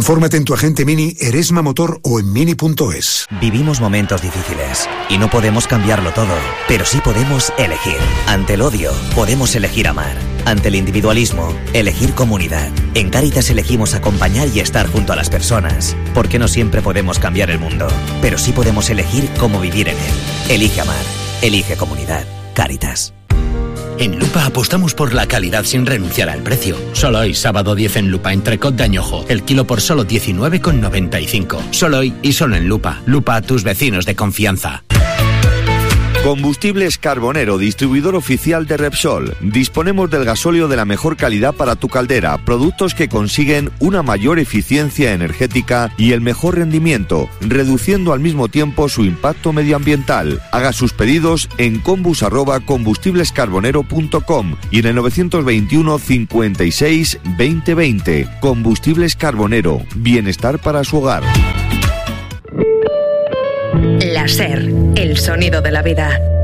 Infórmate en tu agente Mini, Eresma Motor o en mini.es. Vivimos momentos difíciles y no podemos cambiarlo todo, pero sí podemos elegir. Ante el odio, podemos elegir amar. Ante el individualismo, elegir comunidad. En Cáritas elegimos acompañar y estar junto a las personas, porque no siempre podemos cambiar el mundo, pero sí podemos elegir cómo vivir en él. Elige amar, elige comunidad. Cáritas. En Lupa apostamos por la calidad sin renunciar al precio. Solo hoy, sábado 10 en Lupa, entrecot de añojo. El kilo por solo 19,95. Solo hoy y solo en Lupa. Lupa, a tus vecinos de confianza. Combustibles Carbonero, distribuidor oficial de Repsol. Disponemos del gasóleo de la mejor calidad para tu caldera, productos que consiguen una mayor eficiencia energética y el mejor rendimiento, reduciendo al mismo tiempo su impacto medioambiental. Haga sus pedidos en combus@combustiblescarbonero.com y en el 921 56 2020. Combustibles Carbonero, bienestar para su hogar. La SER, el sonido de la vida.